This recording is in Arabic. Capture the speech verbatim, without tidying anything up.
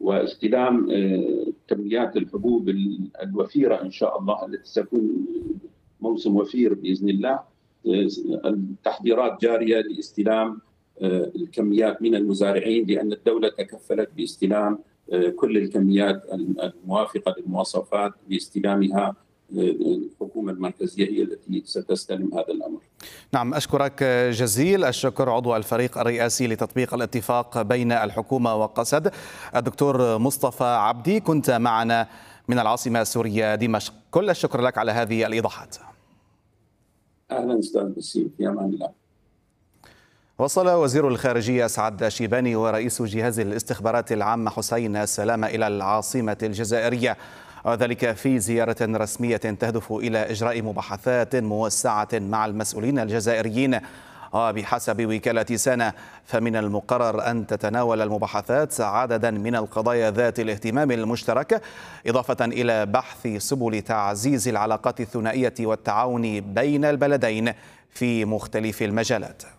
واستلام كميات الحبوب الوفيرة إن شاء الله التي ستكون موسم وفير بإذن الله. التحضيرات جارية لاستلام الكميات من المزارعين، لأن الدولة تكفلت باستلام كل الكميات الموافقة للمواصفات لاستلامها. الحكومة المركزية هي التي ستستلم هذا الأمر. نعم، أشكرك جزيل الشكر عضو الفريق الرئاسي لتطبيق الاتفاق بين الحكومة وقسد الدكتور مصطفى عبدي، كنت معنا من العاصمة السورية دمشق. كل الشكر لك على هذه الإيضاحات. أهلا أستاذ بسيم، في أمان الله. وصل وزير الخارجية سعد شيباني ورئيس جهاز الاستخبارات العامة حسين السلامة إلى العاصمة الجزائرية، وذلك في زيارة رسمية تهدف إلى إجراء مباحثات موسعة مع المسؤولين الجزائريين. وبحسب وكالة سانا فمن المقرر أن تتناول المباحثات عددا من القضايا ذات الاهتمام المشترك، إضافة إلى بحث سبل تعزيز العلاقات الثنائية والتعاون بين البلدين في مختلف المجالات.